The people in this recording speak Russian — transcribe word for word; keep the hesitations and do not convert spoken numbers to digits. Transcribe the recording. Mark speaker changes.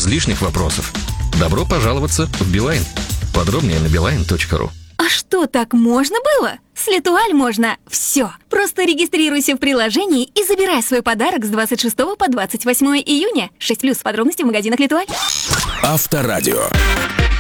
Speaker 1: без лишних вопросов. Добро пожаловаться в Билайн. Подробнее на билайн точка ру.
Speaker 2: А что, так можно было? С Летуаль можно все. Просто регистрируйся в приложении и забирай свой подарок с двадцать шестого по двадцать восьмое июня. шесть плюс. Подробности в магазинах Летуаль.
Speaker 3: Авторадио.